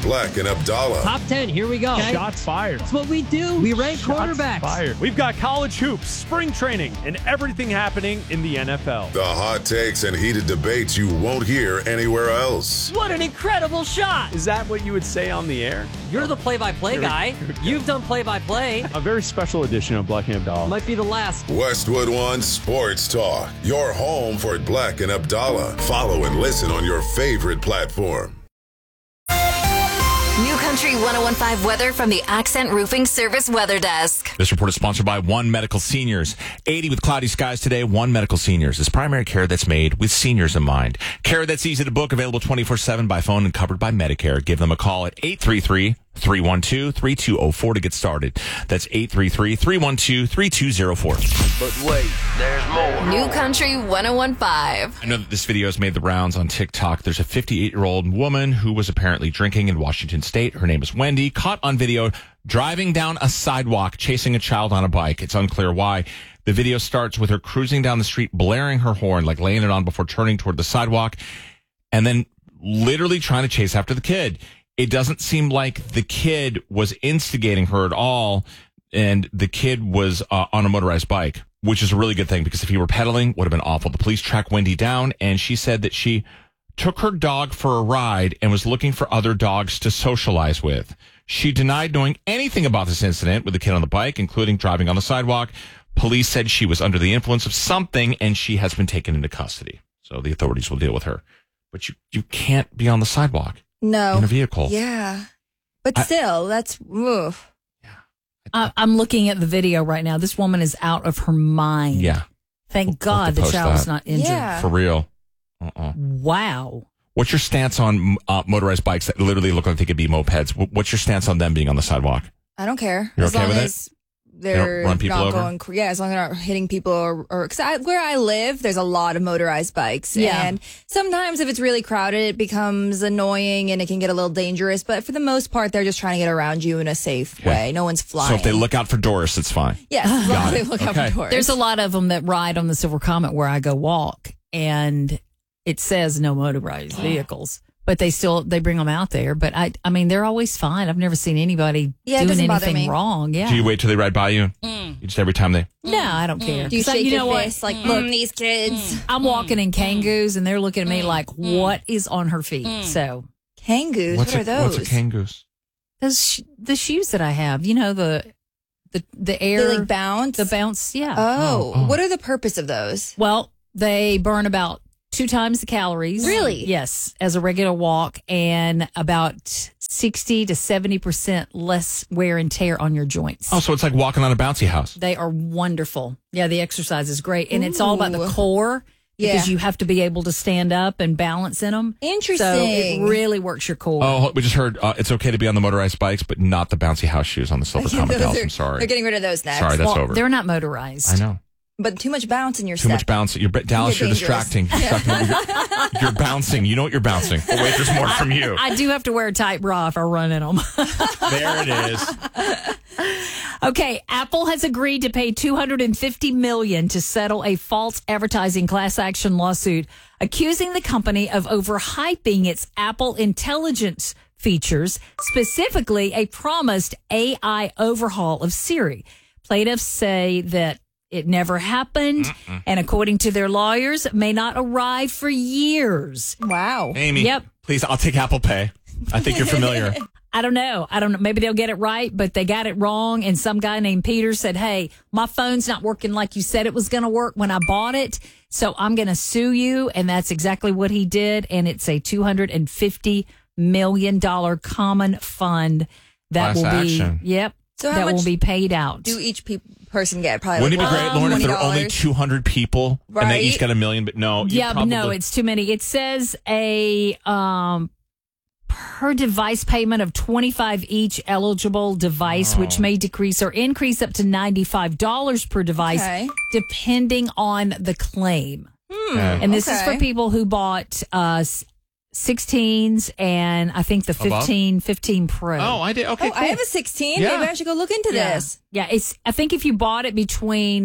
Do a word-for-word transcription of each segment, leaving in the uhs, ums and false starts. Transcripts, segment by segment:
Black and Abdallah. Top ten, here we go. Okay. Shots fired. That's what we do. We rank Shots quarterbacks. fired. We've got college hoops, spring training, and everything happening in the N F L. The hot takes and heated debates you won't hear anywhere else. What an incredible shot. Is that what you would say on the air? You're the play-by-play guy. You've done play-by-play. A very special edition of Black and Abdallah. Might be the last. Westwood One Sports Talk. Your home for Black and Abdallah. Follow and listen on your favorite platform. New Country one oh one point five weather from the Accent Roofing Service Weather Desk. This report is sponsored by One Medical Seniors. eighty with cloudy skies today. One Medical Seniors is primary care that's made with seniors in mind. Care that's easy to book, available twenty-four seven by phone and covered by Medicare. Give them a call at eight three three, three one two, three two zero four to get started. That's eight three three, three one two, three two zero four. But wait, there's more. New Country one oh one point five. I know that this video has made the rounds on TikTok. There's a fifty-eight-year-old woman who was apparently drinking in Washington State. Her name is Wendy, caught on video driving down a sidewalk, chasing a child on a bike. It's unclear why. The video starts with her cruising down the street, blaring her horn, like laying it on before turning toward the sidewalk, and then literally trying to chase after the kid. It doesn't seem like the kid was instigating her at all, and the kid was uh, on a motorized bike, which is a really good thing, because if he were pedaling, would have been awful. The police tracked Wendy down, and she said that she took her dog for a ride and was looking for other dogs to socialize with. She denied knowing anything about this incident with the kid on the bike, including driving on the sidewalk. Police said she was under the influence of something, and she has been taken into custody. So the authorities will deal with her. But you, you can't be on the sidewalk. No. In a vehicle. Yeah. But I, still, that's, oof. I, I'm looking at the video right now. This woman is out of her mind. Yeah. Thank We'll God the post child's that. not injured. Yeah. For real. Uh-uh. Wow. What's your stance on uh, motorized bikes that literally look like they could be mopeds? What's your stance on them being on the sidewalk? I don't care. You're as okay long with it? as they're run people not over? going, cr- yeah, as long as they're not hitting people or, or cause I, where I live, there's a lot of motorized bikes. Yeah. And sometimes if it's really crowded, it becomes annoying and it can get a little dangerous. But for the most part, they're just trying to get around you in a safe Okay. way. No one's flying. So if they look out for Doris, it's fine. yes, as long Got as they it. look Okay. out for doors. There's a lot of them that ride on the Silver Comet where I go walk, and it says no motorized vehicles. But they still, they bring them out there. But I, I mean, they're always fine. I've never seen anybody Yeah, it doing doesn't bother anything me. wrong. Yeah. Do you wait till they ride by you? Mm. You just every time they... No, I don't care. Do you 'Cause I- shake you your know what? fist like, Look, mm, these kids? I'm walking in Kangoos, and they're looking at me like, what is on her feet? So Kangoos? What's What a, are those? What's a kangoose? those sh- the shoes that I have, you know, the the the air, They like bounce? the bounce. Yeah. Oh, Oh, oh. what are the purpose of those? Well, they burn about two times the calories. Really? Yes, as a regular walk, and about sixty to seventy percent less wear and tear on your joints. Oh, so it's like walking on a bouncy house. They are wonderful. Yeah, the exercise is great. And it's all about the Ooh. core, because Yeah. you have to be able to stand up and balance in them. Interesting. So it really works your core. Oh, we just heard uh, it's okay to be on the motorized bikes, but not the bouncy house shoes on the Silver Comet Those Bells. are- I'm sorry. They're getting rid of those next. Sorry, that's well, over. they're not motorized. I know. But too much bounce in your Too step. much bounce. You're, Dallas, You're you're dangerous. distracting. distracting. You're, you're bouncing. You know what you're bouncing. Oh, wait, there's more from you. I do have to wear a tight bra if I run in them. There it is. Okay, Apple has agreed to pay two hundred fifty million dollars to settle a false advertising class action lawsuit accusing the company of overhyping its Apple Intelligence features, specifically a promised A I overhaul of Siri. Plaintiffs say that it never happened, Mm-mm. and according to their lawyers, may not arrive for years. Wow. Amy, Yep. please, I'll take Apple Pay. I think you're familiar. I don't know. I don't know. Maybe they'll get it right, but they got it wrong. And some guy named Peter said, hey, my phone's not working like you said it was going to work when I bought it. So I'm going to sue you. And that's exactly what he did. And it's a two hundred fifty million dollars common fund that Class will be, action. yep, So how that will much be paid out. Do each pe- person get? Probably Wouldn't it like be great, Lauren, if there were only twenty dollars? two hundred people and they Right. each got a million? But no. you Yeah, but no, probably- it's too many. It says a um, per device payment of twenty-five each eligible device, Oh. which may decrease or increase up to ninety-five dollars per device, Okay. depending on the claim. Yeah. And this is Okay. for people who bought uh, s- sixteens and I think the Above? fifteen, fifteen Pro. Oh, I did. Okay, Oh, cool. I have a sixteen. Yeah. Maybe I should go look into yeah. this. Yeah, it's. I think if you bought it between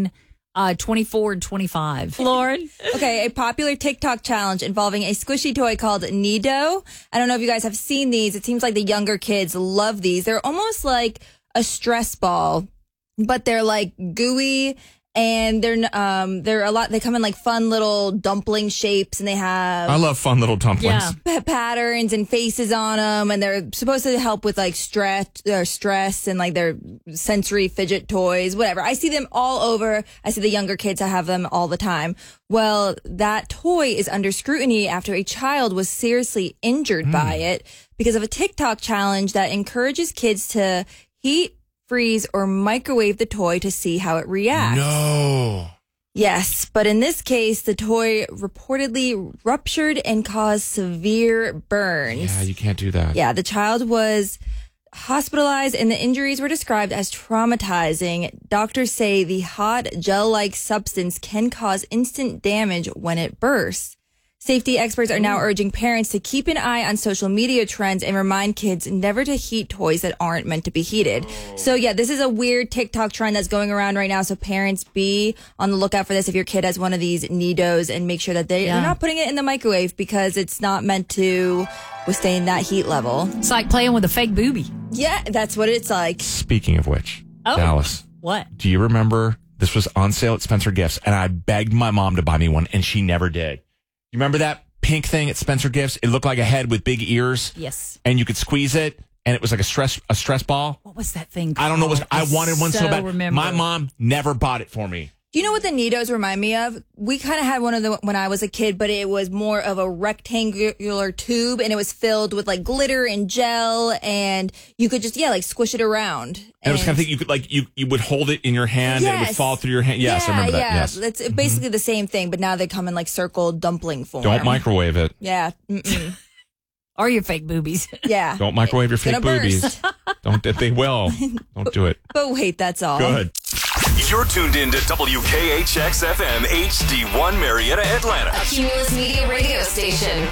Uh, twenty-four and twenty-five. Lauren? Okay, a popular TikTok challenge involving a squishy toy called Nido. I don't know if you guys have seen these. It seems like the younger kids love these. They're almost like a stress ball, but they're like gooey. And they're um they're a lot. They come in like fun little dumpling shapes, and they have I love fun little dumplings. Yeah. p- patterns and faces on them. And they're supposed to help with like stress or stress and like their sensory fidget toys, whatever. I see them all over. I see the younger kids. I have them all the time. Well, that toy is under scrutiny after a child was seriously injured mm. by it because of a TikTok challenge that encourages kids to heat, freeze, or microwave the toy to see how it reacts. No. Yes, but in this case, the toy reportedly ruptured and caused severe burns. Yeah, you can't do that. Yeah, the child was hospitalized and the injuries were described as traumatizing. Doctors say the hot gel-like substance can cause instant damage when it bursts. Safety experts are now urging parents to keep an eye on social media trends and remind kids never to heat toys that aren't meant to be heated. Oh. So yeah, this is a weird TikTok trend that's going around right now. So parents, be on the lookout for this if your kid has one of these Nidos, and make sure that they, yeah. they're not putting it in the microwave because it's not meant to withstand that heat level. It's like playing with a fake booby. Yeah, that's what it's like. Speaking of which, oh. Dallas. What? Do you remember this was on sale at Spencer Gifts, and I begged my mom to buy me one, and she never did. You remember that pink thing at Spencer Gifts? It looked like a head with big ears. Yes. And you could squeeze it, and it was like a stress a stress ball. What was that thing called? I don't know. What was, I wanted one so, so bad. Remember. My mom never bought it for me. You know what the Nidos remind me of? We kind of had one of them when I was a kid, but it was more of a rectangular tube, and it was filled with like glitter and gel, and you could just, yeah, like squish it around. And, and it was kind of thing you could like, you, you would hold it in your hand, yes. and it would fall through your hand. Yes, yeah, I remember that. Yeah, yes. It's basically mm-hmm. the same thing, but now they come in like circle dumpling form. Don't microwave it. Yeah. Mm-mm. Or your fake boobies. Yeah. Don't microwave your fake boobies. Don't, they will. Don't do it. But wait, that's all. Good. You're tuned in to W K H X F M H D one Marietta, Atlanta. A Cumulus Media radio station.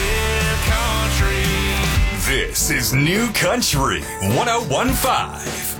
This is New Country one oh one point five.